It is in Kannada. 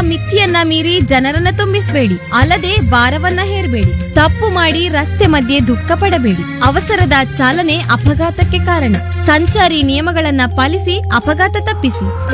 ಮಿತಿಯನ್ನ ಮೀರಿ ಜನರನ್ನ ತುಂಬಿಸಬೇಡಿ, ಅಲ್ಲದೆ ಭಾರವನ್ನ ಹೇರಬೇಡಿ. ತಪ್ಪು ಮಾಡಿ ರಸ್ತೆ ಮಧ್ಯೆ ದುಃಖ ಪಡಬೇಡಿ. ಅವಸರದ ಚಾಲನೆ ಅಪಘಾತಕ್ಕೆ ಕಾರಣ. ಸಂಚಾರಿ ನಿಯಮಗಳನ್ನ ಪಾಲಿಸಿ ಅಪಘಾತ ತಪ್ಪಿಸಿ.